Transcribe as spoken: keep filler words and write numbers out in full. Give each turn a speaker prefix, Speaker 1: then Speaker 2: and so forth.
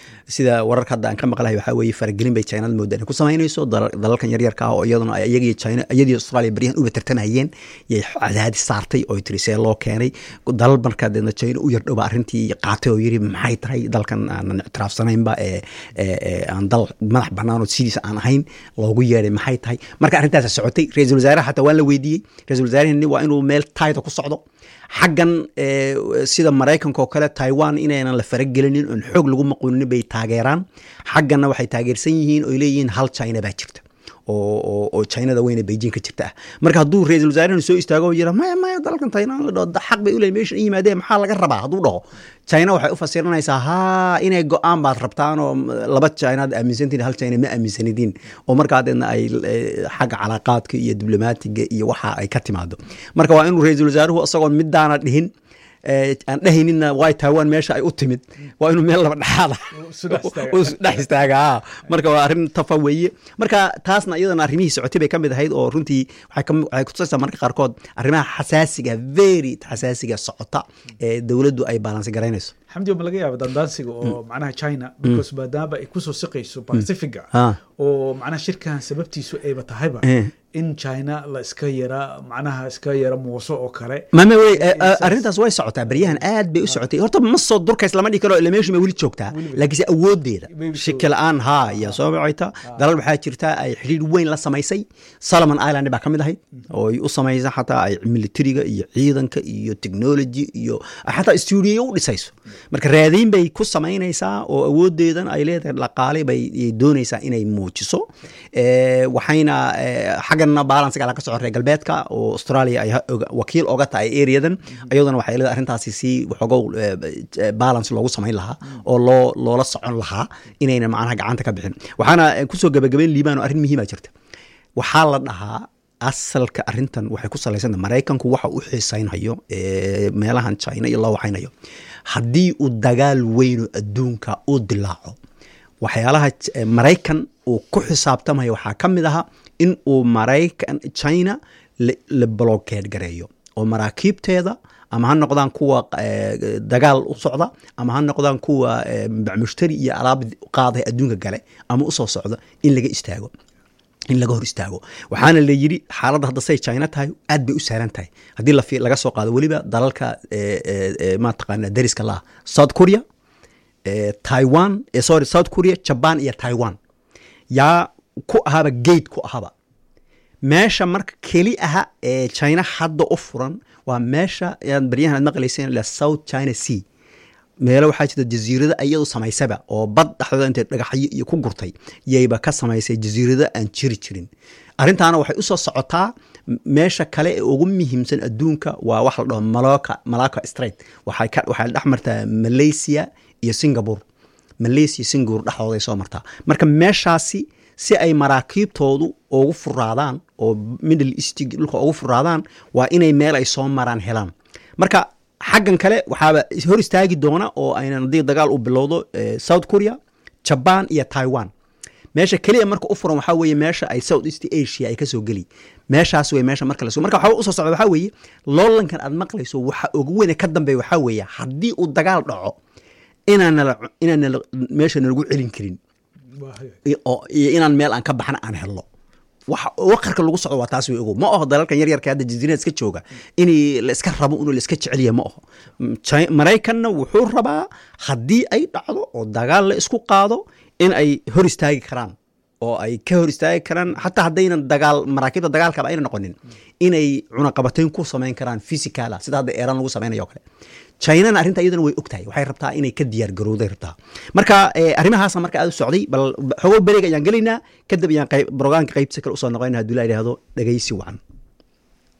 Speaker 1: sida wararka hadda aan ka maqlahay waxaa weeye faragelin bay China moodaa inay ku samaynayso dalalkan yaryarka ah oo iyaduna iyagii China iyadii Australia bariyan uba tartanayeen yay cadaadis saartay oo tirisay loo keenay dalal marka dadna China u yardhow arrintii qaatay oo yiri maxay tahay dalkan aan ictiraafsanayn ba ee aan dal madax bannaan oo sidiisa aan ahayn loogu yeeray maxay tahay marka arrintaas socotay ra'iisul wasaaraha xataa waa la weydiiyay ra'iisul wasaarahani waa inuu meel taayda ku socdo xaggan sida Mareykanka oo kale Taiwan inaynan la faragelinin oo xoog lagu maqoonin bay taageeraan xagganna waxay taageersan yihiin oo leeyihiin hal China baa jirta oo oo China da weyn Beijing ka jirta marka haduu ra'iisul wasaaraha soo istaago yira ma ma dalkan Taiwan la dhado xaq bay u leeyahay meesha yimaadeen maxaa laga rabaa haduu dhaho China waxay u fasiranaysaa ha inay go'aan baad rabtaan oo laba China aaminsantiin hal China ma aaminsanidin oo marka adeena ay xagga calaaqaadka iyo diblomaatiga iyo waxa ay ka timaado marka waa inuu ra'iisul wasaaruhu asagoo midaana dhihin aan dhahaynina way Taiwan meesha ay u timid waa inuu meel laba dhaxada oo dhax istaaga marka waa arrin tafaweeye marka taasna iyadana arrimihii socotay bay kamid ahayd oo runtii waxay ka waxay ku tusaysaa marka qaarkood arrimaha xasaasiga very xasaasiga socota ee dawladdu ay balance garaynayso
Speaker 2: xamdi ma laga yaabaa dandaansiga oo macnaha China because maadaama ay ku soo siqayso Pacifica oo macnaha shirkan sababtiisu ay batahayba in China la iska yara macnaha iska yara muuso oo kale
Speaker 1: ma ma way arrintaas way socotaa bariyahan aad bay u socotay horta ma soo durkays lama dhigi karo ilaa meeshu ma wali joogtaa laakiin awoodeeda shakil aan ha ya soo wacayta dalal waxaa jirta ay xiriir weyn la samaysay Solomon Island baa kamid ahayd oo ay u samaysay xataa ay militariga iyo ciidanka iyo technology iyo xataa studio u dhisayso marka raadiin bay ku samaynaysaa oo awoodeedan ay leedahay dhaqaale bay doonaysaa inay muujiso ee waxayna xagana balance kala ka soo reer galbeedka oo Australia ay wakiil oga tahay areadan ayaduna waxay leedahay arrintaasi si waxoogo balance loogu sameyn lahaa oo loo loola socon lahaa inayna macnaha gacanta ka bixin waxaana ku soo gabagabeyn liibaan arrin muhiim ah jirta waxaa la dhahaa asalka arrintan waxay ku salaysan Mareykanku waxa uu xiisaynayo ee meelahan China iyo la waxaynayo haddii uu dagaal weyn oo adduunka u dilaaco waxyaalaha Mareykan uu ku xisaabtamayo waxaa kamid aha in uu Mareykan China la blockade gareeyo oo maraakiibteeda ama ha noqdaan kuwa dagaal u socda ama ha noqdaan kuwa mushtari iyo alaab qaaday adduunka gale ama u soo socda in laga istaago in laga hor istaago waxaana la yiri xaaladda hadda say China tahay aad bay u saaran tahay hadii la laga soo qaado waliba dalalka ma taqaana dariska la South Korea Taiwan sorry South Korea Japan iyo Taiwan yaa ku ahaba gate ku ahaba meesha marka keli aha ee China hadda u furan waa meesha aan bariyahan maqlayseen la South China Sea meelo waxaa jirta jasiirada ayadu samaysaba oo bad dhaxdooda inta dhagaxyo iyo ku gurtay yeyba ka samaysay jasiirada aan jiri jirin arrintaana waxay u soo socotaa meesha kale ee ugu muhiimsan adduunka waa wax la dhaho Malacca Malacca Strait waxay ka waxay dhaxmartaa Malaysia iyo Singapore Malaysia iyo Singapore dhaxdooda soo martaa marka meeshaasi si ay maraakiibtoodu ugu furaadaan oo Middle East dhulka ugu furaadaan waa inay meel ay soo maraan helaan marka xaggan kale waxaa hor istaagi doona oo aynan dagaal u bilowdo South Korea Japan iyo Taiwan meesha kaliya marka u furan waxaa weeye meesha ay South East Asia ay ka soo gali meeshaas way meesha marka la soo marka waxa u soo socda waxaa weeye loolankan aad maqlayso waxa ugu weyn ka dambeeya waxaa weeye haddii uu dagaal dhaco inaan inaan meesha lagu celin karin iyo inaan meel aan ka baxna aan helno waxa waqarka lagu socdo waa taas way ugu ma aha dalalkan yar yarka hadda jasiirada iska jooga in la iska rabo in la iska jeceliyo ma aha Mareykanna wuxuu rabaa haddii ay dhacdo oo dagaal la isku qaado in ay hor istaagi karaan oo ay ka hor istaagi karaan hatta haddaynan dagaal maraakiibta dagaalka ba ayna noqonin inay cunaqabatayn ku sameyn karaan physical sida hadda Iran lagu sameynayo kale China arrinta iyadana way ogtahay waxay rabtaa inay ka diyaar garowday rabtaa marka arrimahaas marka aad u socday bal xogo bariga ayaan galeynaa kadib ayaan qayb programka qaybta kale u soo noqonaynaa hadii la yiraahdo dhageysi wacan